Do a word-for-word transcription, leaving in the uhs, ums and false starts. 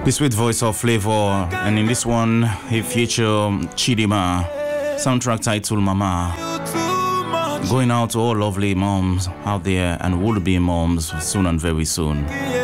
The sweet voice of Flavor, and in this one, he featured Chidima, soundtrack title Mama. Going out to all lovely moms out there and will be moms soon and very soon.